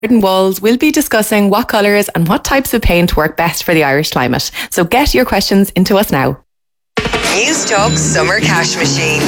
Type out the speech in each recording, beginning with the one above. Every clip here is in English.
Garden Walls, we'll be discussing what colours and what types of paint work best for the Irish climate. So get your questions into us now. News Talk Summer Cash Machine.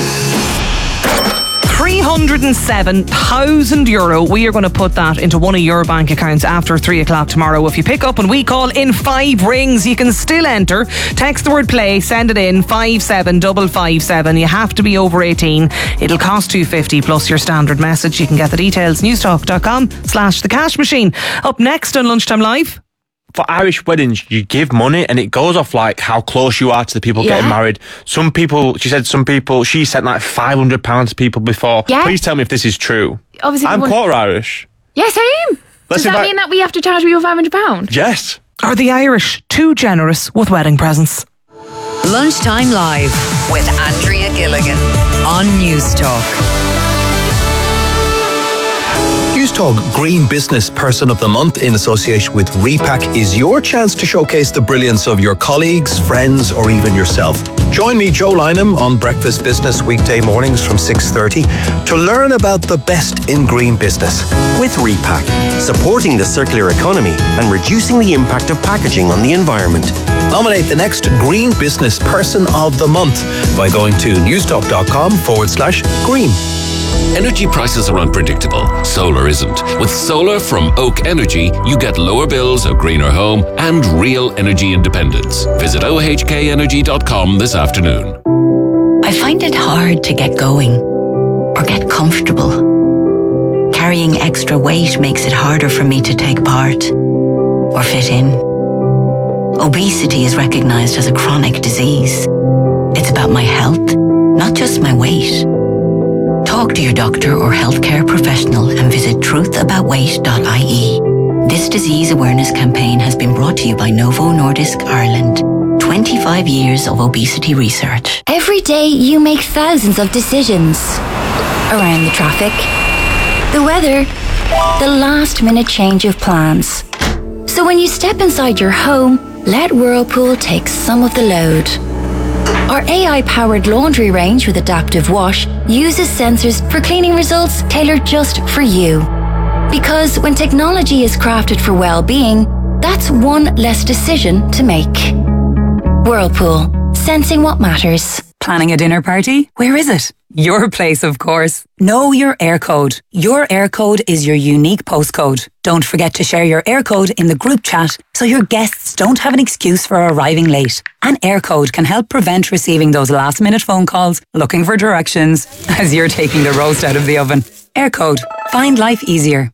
€307,000. We are going to put that into one of your bank accounts after 3 o'clock tomorrow. If you pick up and we call in 5 rings, you can still enter. Text the word play, send it in 57557. You have to be over 18. It'll cost $2.50 plus your standard message. You can get the details newstalk.com/the cash machine. Up next on Lunchtime Live. For Irish weddings, you give money and it goes off like how close you are to the people getting married. Some people, she sent like £500 to people before. Yeah. Please tell me if this is true. Obviously, I'm quarter Irish. Yes, I am. Does that mean that we have to charge you £500? Yes. Are the Irish too generous with wedding presents? Lunchtime Live with Andrea Gilligan on News Talk. News Talk Green Business Person of the Month in association with Repack is your chance to showcase the brilliance of your colleagues, friends or even yourself. Join me, Joe Lynham, on Breakfast Business weekday mornings from 6:30 to learn about the best in green business. With Repack, supporting the circular economy and reducing the impact of packaging on the environment. Nominate the next Green Business Person of the Month by going to newstalk.com/green. Energy prices are unpredictable. Solar isn't. With solar from Oak Energy, you get lower bills, a greener home, and real energy independence. Visit ohkenergy.com this afternoon. I find it hard to get going or get comfortable. Carrying extra weight makes it harder for me to take part or fit in. Obesity is recognized as a chronic disease. It's about my health, not just my weight. Talk to your doctor or healthcare professional and visit truthaboutweight.ie. This disease awareness campaign has been brought to you by Novo Nordisk Ireland. 25 years of obesity research. Every day you make thousands of decisions. Around the traffic, the weather, the last-minute change of plans. So when you step inside your home, let Whirlpool take some of the load. Our AI-powered laundry range with Adaptive Wash uses sensors for cleaning results tailored just for you. Because when technology is crafted for well-being, that's one less decision to make. Whirlpool, sensing what matters. Planning a dinner party? Where is it? Your place, of course. Know your air code. Your air code is your unique postcode. Don't forget to share your air code in the group chat so your guests don't have an excuse for arriving late. An air code can help prevent receiving those last-minute phone calls looking for directions as you're taking the roast out of the oven. Air code. Find life easier.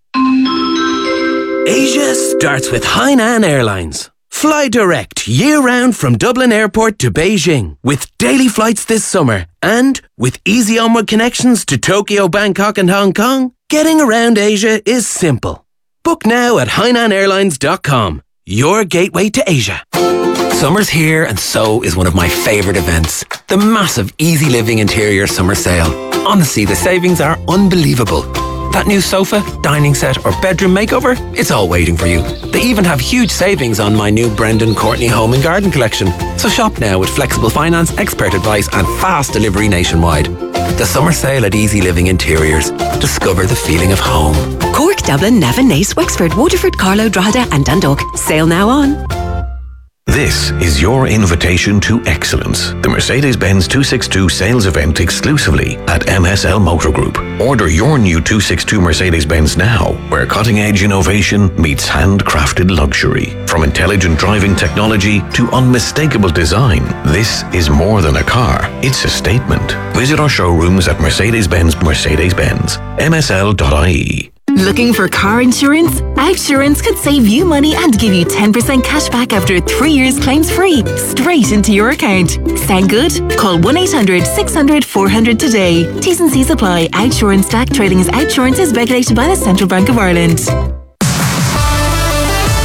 Asia starts with Hainan Airlines. Fly direct year-round from Dublin Airport to Beijing with daily flights this summer. And with easy onward connections to Tokyo, Bangkok and Hong Kong, getting around Asia is simple. Book now at HainanAirlines.com, your gateway to Asia. Summer's here and so is one of my favourite events. The massive Easy Living Interior Summer Sale. Honestly, the savings are unbelievable. That new sofa, dining set or bedroom makeover, it's all waiting for you. They even have huge savings on my new Brendan Courtney Home and Garden collection. So shop now with flexible finance, expert advice and fast delivery nationwide. The summer sale at Easy Living Interiors. Discover the feeling of home. Cork, Dublin, Navan, Naas, Wexford, Waterford, Carlow, Drogheda and Dundalk. Sale now on. This is your invitation to excellence. The Mercedes-Benz 262 sales event exclusively at MSL Motor Group. Order your new 262 Mercedes-Benz now, where cutting-edge innovation meets handcrafted luxury. From intelligent driving technology to unmistakable design, this is more than a car. It's a statement. Visit our showrooms at Mercedes-Benz, MSL.ie. Looking for car insurance? Outsurance could save you money and give you 10% cash back after 3 years claims free, straight into your account. Sound good? Call 1-800-600-400 today. T's and C's apply. Outsurance DAC trading as Outsurance is regulated by the Central Bank of Ireland.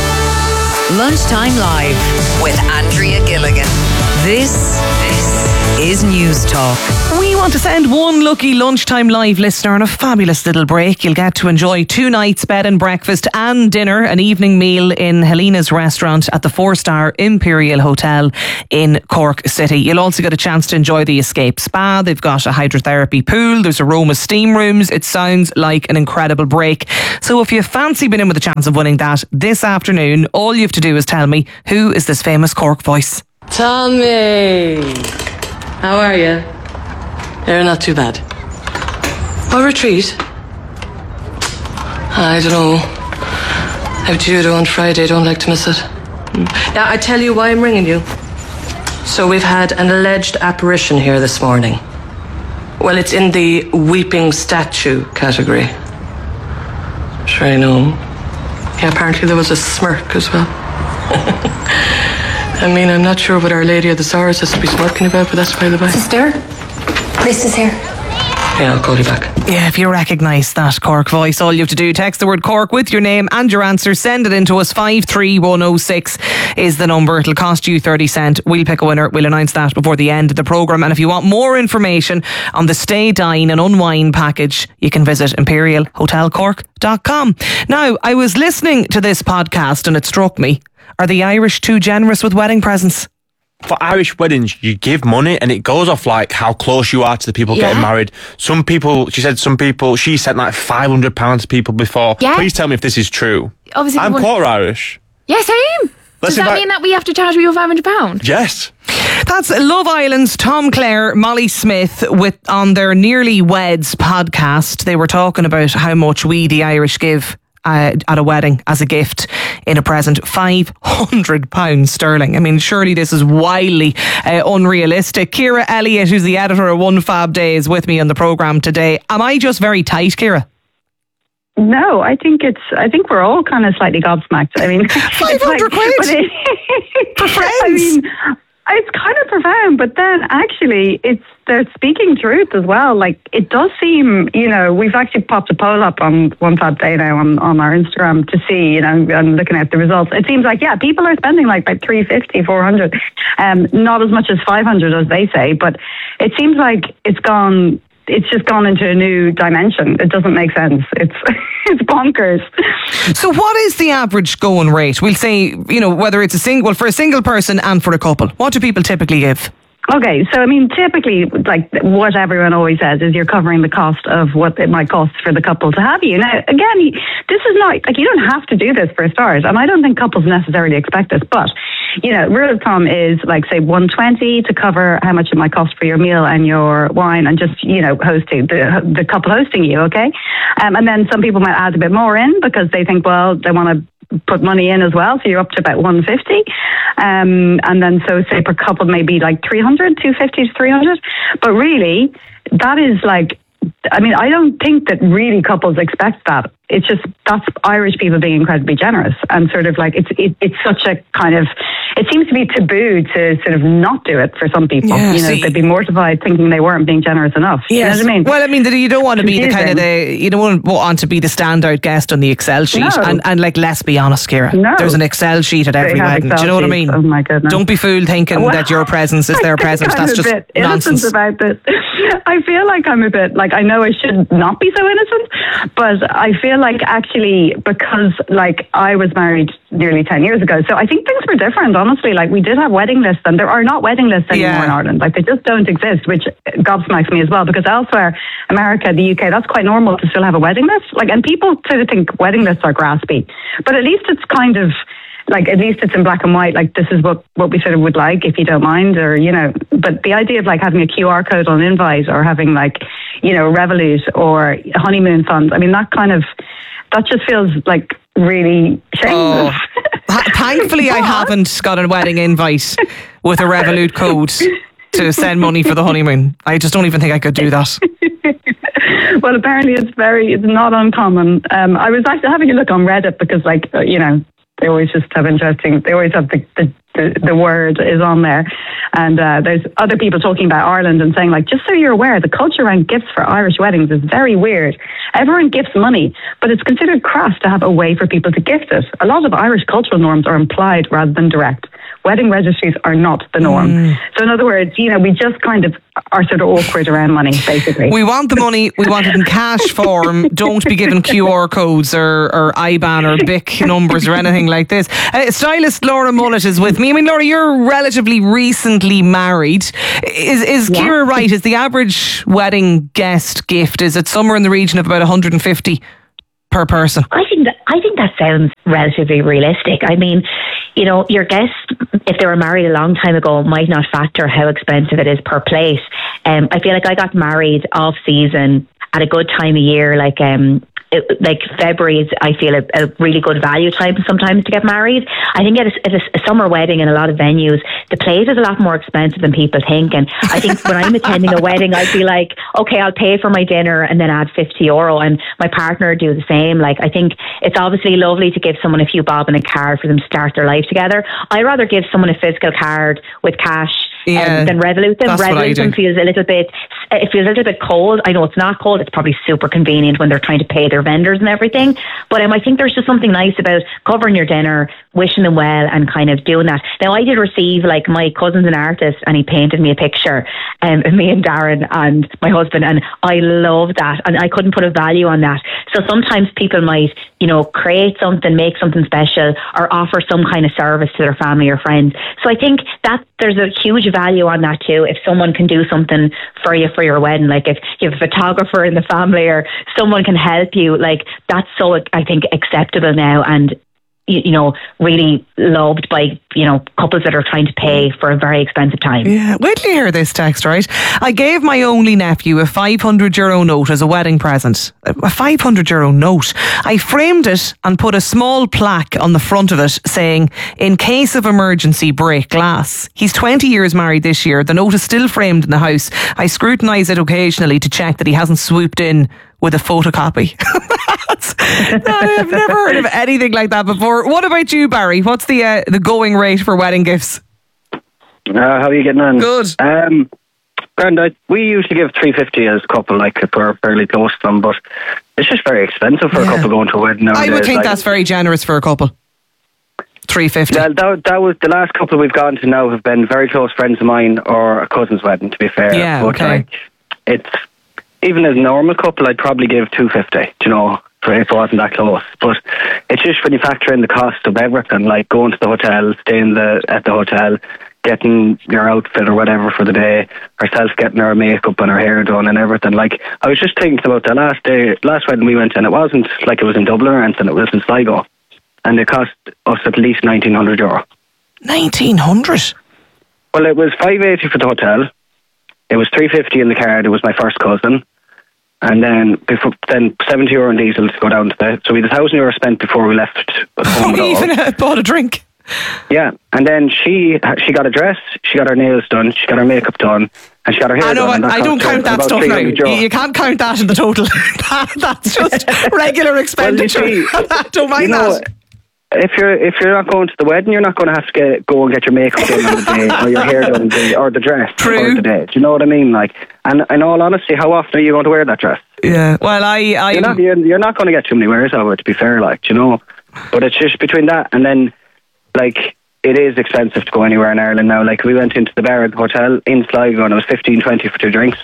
Lunchtime Live with Andrea Gilligan. This is News Talk. We want to send one lucky Lunchtime Live listener on a fabulous little break. You'll get to enjoy 2 nights bed and breakfast and dinner, an evening meal in Helena's restaurant at the 4-star Imperial Hotel in Cork City. You'll also get a chance to enjoy the Escape Spa. They've got a hydrotherapy pool. There's Aroma steam rooms. It sounds like an incredible break. So if you fancy being in with a chance of winning that this afternoon, all you have to do is tell me, who is this famous Cork voice? Tommy, how are you? They're not too bad. What retreat? I don't know. I have judo on Friday. Don't like to miss it. Now, I tell you why I'm ringing you. So we've had an alleged apparition here this morning. Well, it's in the weeping statue category. Sure, I know. Yeah, apparently there was a smirk as well. I mean, I'm not sure what Our Lady of the Sorrows has to be smirking about, but that's by the by. Sister, Chris is here. Yeah, I'll call you back. Yeah, if you recognise that Cork voice, all you have to do, text the word Cork with your name and your answer, send it in to us. 53106 is the number. It'll cost you 30 cents. We'll pick a winner. We'll announce that before the end of the programme. And if you want more information on the Stay, Dine and Unwind package, you can visit imperialhotelcork.com. Now, I was listening to this podcast and it struck me. Are the Irish too generous with wedding presents? For Irish weddings, you give money and it goes off like how close you are to the people getting married. Some people, she sent like £500 to people before. Yeah. Please tell me if this is true. Obviously, I'm quarter Irish. Yeah, same. Does that mean that we have to charge you £500? Yes. That's Love Island's Tom Clare, Molly Smith on their Nearly Weds podcast. They were talking about how much we, the Irish, give at a wedding as a gift in a present. £500 sterling. I mean, surely this is wildly unrealistic. Ciara Elliott, who's the editor of One Fab Day, is with me on the programme today. Am I just very tight, Ciara? No, I think we're all kind of slightly gobsmacked. I mean, 500 quid for friends. I mean, it's kind of profound, but then actually they're speaking truth as well. Like, it does seem, we've actually popped a poll up on One Fab Day now on our Instagram to see, and looking at the results. It seems like, people are spending like 350, 400, not as much as 500 as they say, but it seems like it's just gone into a new dimension. It doesn't make sense. It's bonkers. So what is the average going rate? We'll say, whether it's for a single person and for a couple. What do people typically give? Okay, so I mean, typically, like what everyone always says is you're covering the cost of what it might cost for the couple to have you. Now, again, this is not, like, you don't have to do this for a start, and I don't think couples necessarily expect this, but, rule of thumb is, like, say, $120 to cover how much it might cost for your meal and your wine and just, hosting, the couple hosting you, okay? And then some people might add a bit more in because they think, well, they want to put money in as well, so you're up to about $150, and then so say per couple maybe like $250 to $300, but really that is like, I mean, I don't think that really couples expect that. It's just, that's Irish people being incredibly generous, and sort of like it's such a kind of, it seems to be taboo to sort of not do it for some people. They'd be mortified thinking they weren't being generous enough. Yes. You know what I mean? Well, I mean, you don't want to be the kind of you don't want to be the standout guest on the Excel sheet. No. And like, let's be honest, Ciara. No. There's an Excel sheet at every wedding. Do you know what I mean? Oh my goodness. Don't be fooled thinking that your presence is their presence. That's just nonsense. About this. I feel like I'm a bit, like, I know I should not be so innocent, but I feel like actually, because like I was married nearly 10 years ago, so I think things were different, honestly. Like, we did have wedding lists, and there are not wedding lists anymore in Ireland. Like, they just don't exist, which gobsmacks me as well, because elsewhere, America, the UK, that's quite normal to still have a wedding list. Like, and people sort of think wedding lists are graspy, but at least it's kind of like, at least it's in black and white, like, this is what we sort of would like, if you don't mind, or, but the idea of like having a QR code on invite, or having like, Revolut or honeymoon funds, I mean, that just feels like really shameless. Thankfully, I haven't got a wedding invite with a Revolut code to send money for the honeymoon. I just don't even think I could do that. Well, apparently it's not uncommon. I was actually having a look on Reddit because, like, they always just have they always have the word is on there. And there's other people talking about Ireland and saying, like, just so you're aware, the culture around gifts for Irish weddings is very weird. Everyone gifts money, but it's considered crass to have a way for people to gift it. A lot of Irish cultural norms are implied rather than direct. wedding registries are not the norm. So in other words, we just kind of are sort of awkward around money, basically. We want the money, we want it in cash form. Don't be given QR codes or IBAN or BIC numbers or anything like this. Stylist Laura Mullet is with me. I mean, Laura, you're relatively recently married. Is Ciara right? Is the average wedding guest gift, is it somewhere in the region of about 150 per person? I think that sounds relatively realistic. I mean, your guests, if they were married a long time ago, might not factor how expensive it is per plate. I feel like I got married off season at a good time of year, like February is, I feel, a really good value time sometimes to get married. I think at a summer wedding in a lot of venues, the plate is a lot more expensive than people think. And I think when I'm attending a wedding, I'd be like, okay, I'll pay for my dinner and then add €50, and my partner would do the same. Like, I think it's obviously lovely to give someone a few bob and a card for them to start their life together. I'd rather give someone a physical card with cash than Revolut them. Revolut them feels a little bit cold. I know it's not cold. It's probably super convenient when they're trying to pay their vendors and everything. But I think there's just something nice about covering your dinner, wishing them well, and kind of doing that. Now, I did receive, like, my cousin's an artist, and he painted me a picture of me and Darren and my husband, and I loved that, and I couldn't put a value on that. So sometimes people might, create something, make something special, or offer some kind of service to their family or friends. So I think that there's a huge value on that too. If someone can do something for you for your wedding, like if you have a photographer in the family or someone can help you, like, that's so, I think, acceptable now, and really loved by, couples that are trying to pay for a very expensive time. Yeah, wait till you hear this text, right? I gave my only nephew a €500 note as a wedding present. A €500 note. I framed it and put a small plaque on the front of it saying, "In case of emergency, break glass." He's 20 years married this year. The note is still framed in the house. I scrutinise it occasionally to check that he hasn't swooped in with a photocopy. I've never heard of anything like that before. What about you, Barry? What's the going rate for wedding gifts? How are you getting on? Good. Grand, we usually give $350 as a couple, like, if we're fairly close to them, but it's just very expensive for a couple going to a wedding nowadays. I would think that's very generous for a couple. $350. Yeah, that was the last couple we've gone to now have been very close friends of mine or a cousin's wedding, to be fair. Yeah, but okay. It's, even as a normal couple, I'd probably give $250, if it wasn't that close. But it's just when you factor in the cost of everything, like going to the hotel, staying at the hotel, getting your outfit or whatever for the day, herself getting her makeup and her hair done and everything. Like, I was just thinking about the last wedding we went to, and it wasn't like it was in Dublin or anything, it was in Sligo. And it cost us at least €1,900. 1,900? Well, it was $580 for the hotel. It was $350 in the card. It was my first cousin. And then €70 in diesel to go down to the... So we had €1,000 spent before we left. Even bought a drink? Yeah. And then she got a dress, she got her nails done, she got her makeup done, and she got her hair done. I don't count that stuff now. You can't count that in the total. That's just regular expenditure. Well, I don't mind that. If you're not going to the wedding, you're not going to have to go and get your makeup done on the day, or your hair done on the day, or the dress on the day. Do you know what I mean? Like, and in all honesty, how often are you going to wear that dress? Yeah. Well, you're not going to get too many wears of it, to be fair. Like, but it's just between that and then, like, it is expensive to go anywhere in Ireland now. Like, we went into the bar at the hotel in Sligo, and it was $15.20 for 2 drinks.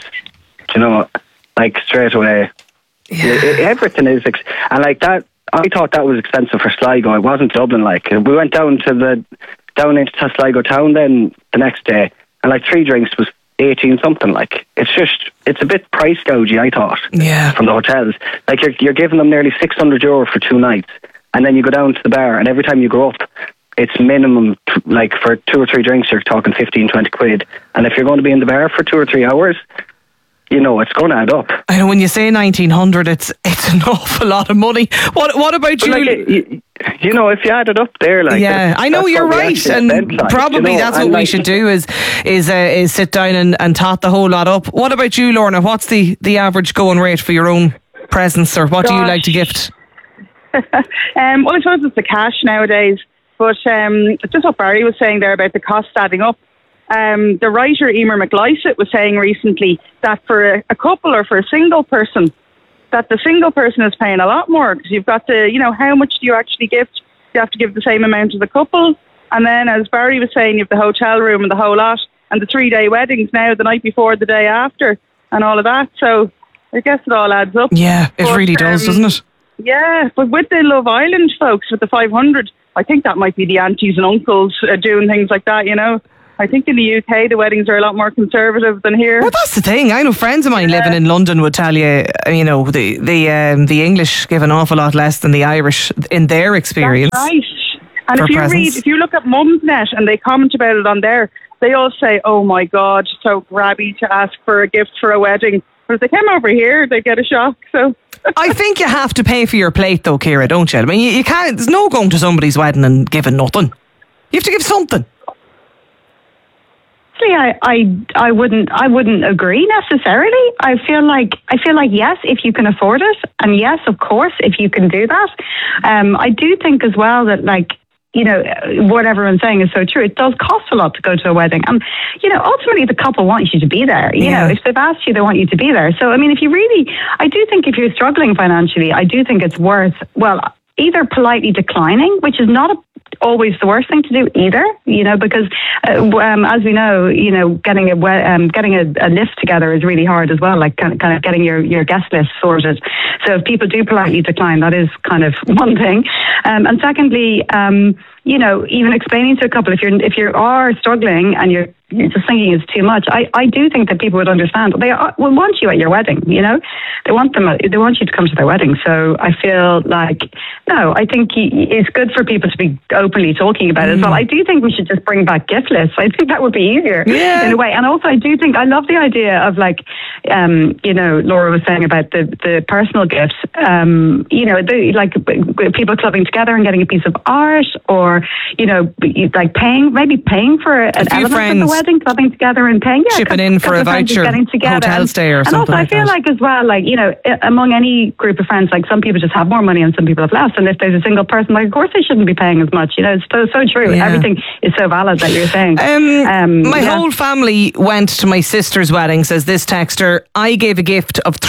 Like, straight away, everything is, and like that. I thought that was expensive for Sligo. It wasn't Dublin. Like, we went down into Sligo town then the next day, and like 3 drinks was 18 something. Like, it's a bit price gougey, I thought. Yeah. From the hotels, like you're giving them nearly €600 for 2 nights, and then you go down to the bar, and every time you go up, it's minimum, like, for 2 or 3 drinks, you're talking 15-20 quid, and if you're going to be in the bar for 2 or 3 hours, it's going to add up. I know, when you say 1,900, it's an awful lot of money. What about you? Like, if you add it up there, like, yeah, I know you're right, and probably that's what we should do is sit down and tot the whole lot up. What about you, Lorna? What's the average going rate for your own presents, or what do you like to gift? Well, I suppose it's the cash nowadays, but just what Barry was saying there about the cost adding up. The writer Emer McLysett was saying recently that for a couple or for a single person, that the single person is paying a lot more, because you've got to, how much do you actually gift? You have to give the same amount as the couple. And then, as Barry was saying, you have the hotel room and the whole lot, and the 3-day weddings now, the night before, the day after, and all of that. So I guess it all adds up. Yeah, it really does, doesn't it? Yeah, but with the Love Island folks, with the 500, I think that might be the aunties and uncles doing things like that, you know. I think in the UK, the weddings are a lot more conservative than here. Well, that's the thing. I know friends of mine living in London would tell you, you know, the English give an awful lot less than the Irish in their experience. That's right. And if you look at Mumsnet and they comment about it on there, they all say, "Oh my God, so grabby to ask for a gift for a wedding." But if they came over here, they get a shock. So I think you have to pay for your plate, though, Ciara, don't you? I mean, you can't. There's no going to somebody's wedding and giving nothing. You have to give something. I wouldn't agree necessarily. I feel like yes, if you can afford it, and yes, of course, if you can do that. I do think as well that, like, you know, what everyone's saying is so true. It does cost a lot to go to a wedding. And, you know, ultimately the couple wants you to be there. You know, if they've asked you, they want you to be there. So, I mean, I do think if you're struggling financially, I do think it's worth, well, either politely declining, which is not always the worst thing to do either, you know, because as we know, you know, getting a list together is really hard as well, like kind of getting your guest list sorted. So if people do politely decline, that is kind of one thing. And secondly, you know, even explaining to a couple, if you are struggling and you're just thinking it's too much, I do think that people would understand. They will want you at your wedding, you know. They want you to come to their wedding. So I feel like, no, I think it's good for people to be openly talking about it as well. I do think we should just bring back gift lists. I think that would be easier in a way. And also I do think, I love the idea of, like, you know, Laura was saying about the personal gifts, you know, like people clubbing together and getting a piece of art, or, you know, like paying for an element of the wedding, clubbing together and paying, chipping in for a voucher, hotel stay or something. And also, I feel like as well, like, you know, among any group of friends, like some people just have more money and some people have less. And if there's a single person, like, of course they shouldn't be paying as much. You know, it's so true. Yeah. Everything is so valid that you're saying. My whole family went to my sister's wedding, says this texter. I gave a gift of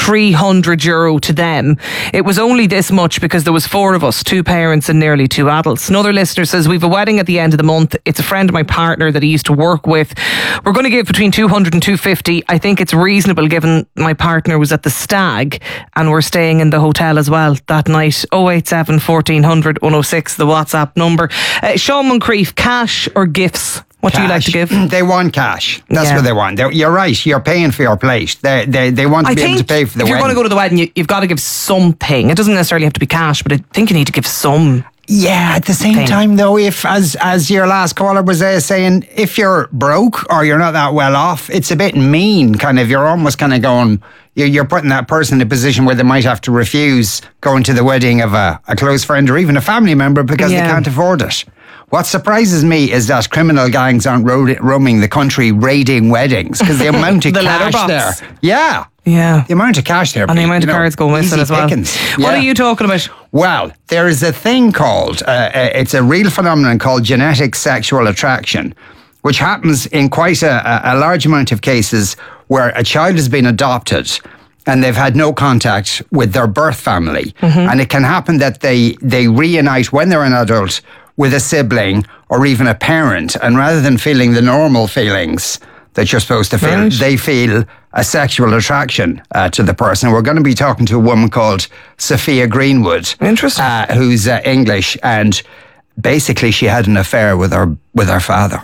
€300 to them. It was only this much because there was 4 of us, 2 parents and nearly 2 adults. Another listener says, we've a wedding at the end of the month. It's a friend of my partner that he used to work with. We're going to give between 200 and 250. I think it's reasonable given my partner was at the Stag and we're staying in the hotel as well that night. 087 1400 106, the WhatsApp number. Sean Moncrief, cash or gifts? What do you like to give? They want cash. That's what they want. You're right. You're paying for your plate. They want to be able to pay for the wedding. If you're going to go to the wedding, you've got to give something. It doesn't necessarily have to be cash, but I think you need to give some. Yeah, at the same time though, if as your last caller was saying, if you're broke or you're not that well off, it's a bit mean. Kind of, you're almost kind of going, you're putting that person in a position where they might have to refuse going to the wedding of a close friend or even a family member because they can't afford it. What surprises me is that criminal gangs aren't roaming the country raiding weddings, because the amount of cash there. Yeah. Yeah. The amount of cash there. And the amount of cards go missing as well. What are you talking about? Well, there is a thing called, it's a real phenomenon called genetic sexual attraction, which happens in quite a large amount of cases where a child has been adopted and they've had no contact with their birth family. Mm-hmm. And it can happen that they reunite when they're an adult with a sibling or even a parent, and rather than feeling the normal feelings that you're supposed to feel, they feel a sexual attraction to the person. We're going to be talking to a woman called Sophia Greenwood. Interesting. Who's English, and basically she had an affair with her father.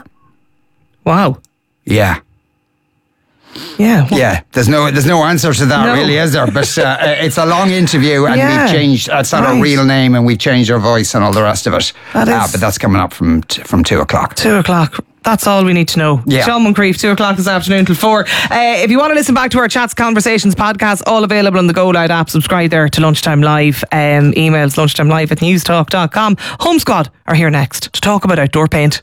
Wow. Yeah. Yeah. Yeah. There's no answer to that, really, is there? But it's a long interview, and we've changed. It's not a real name, and we've changed her voice and all the rest of it. But that's coming up from 2 o'clock. 2 o'clock. That's all we need to know. Yeah. Sean Moncrief, 2 o'clock this afternoon till 4. If you want to listen back to our Chats Conversations podcast, all available on the Go Loud app. Subscribe there to Lunchtime Live. Emails lunchtimelive@newstalk.com. Home Squad are here next to talk about outdoor paint.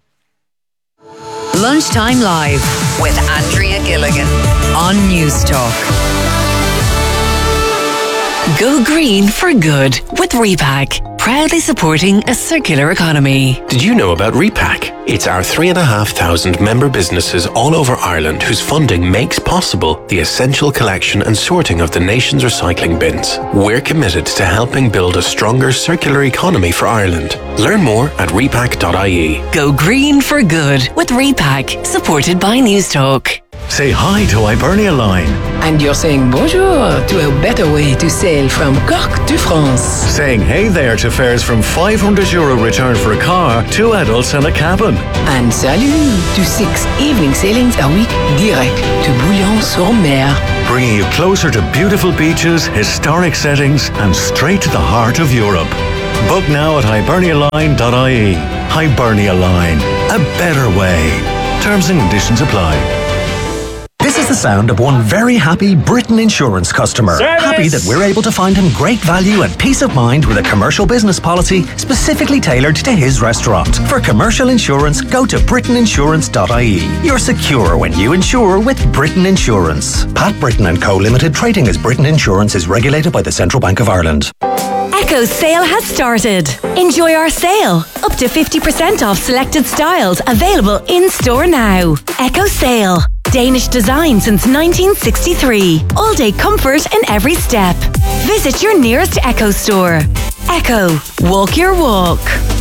Lunchtime Live with Andrea Gilligan on Newstalk. Go green for good with Repack. proudly supporting a circular economy. Did you know about Repack? It's our 3,500 member businesses all over Ireland whose funding makes possible the essential collection and sorting of the nation's recycling bins. We're committed to helping build a stronger circular economy for Ireland. Learn more at repack.ie. Go green for good with Repack, supported by Newstalk. Say hi to Hibernia Line. And you're saying bonjour to a better way to sail from Cork to France. Saying hey there to fares from €500 return for a car, 2 adults and a cabin. And salut to 6 evening sailings a week direct to Bouillon-sur-Mer. Bringing you closer to beautiful beaches, historic settings and straight to the heart of Europe. Book now at hibernialine.ie. Hibernia Line. A better way. Terms and conditions apply. This is the sound of one very happy Britain Insurance customer. Service! Happy that we're able to find him great value and peace of mind with a commercial business policy specifically tailored to his restaurant. For commercial insurance, go to britainiinsurance.ie. You're secure when you insure with Britain Insurance. Pat Britton & Co Limited, trading as Britain Insurance, is regulated by the Central Bank of Ireland. Echo's sale has started. Enjoy our sale. Up to 50% off selected styles, available in store now. Echo Sale. Danish design since 1963. All-day comfort in every step. Visit your nearest Echo store. Echo. Walk your walk.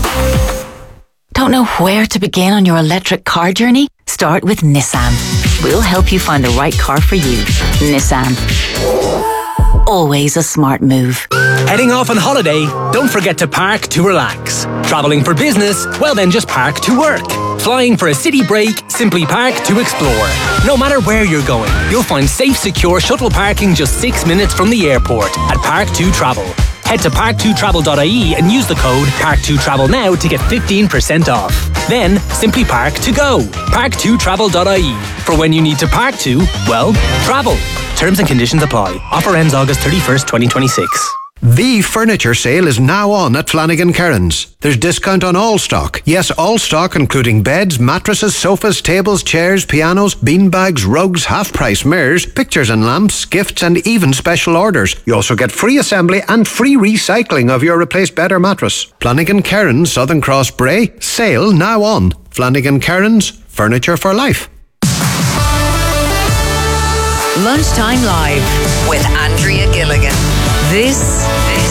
Don't know where to begin on your electric car journey? Start with Nissan. We'll help you find the right car for you. Nissan. Always a smart move. Heading off on holiday? Don't forget to park to relax. Travelling for business? Well then just park to work. Flying for a city break? Simply park to explore. No matter where you're going, you'll find safe, secure shuttle parking just 6 minutes from the airport at Park2Travel. Head to park2travel.ie and use the code Park2Travel now to get 15% off. Then simply park to go. Park2travel.ie. For when you need to park to, well, travel. Terms and conditions apply. Offer ends August 31st, 2026. The furniture sale is now on at Flanagan Kerins. There's discount on all stock. Yes, all stock including beds, mattresses, sofas, tables, chairs, pianos, beanbags, rugs, half-price mirrors, pictures and lamps, gifts and even special orders. You also get free assembly and free recycling of your replaced bed or mattress. Flanagan Kerins, Southern Cross Bray. Sale now on. Flanagan Kerins, furniture for life. Lunchtime Live with Andrea Gilligan. This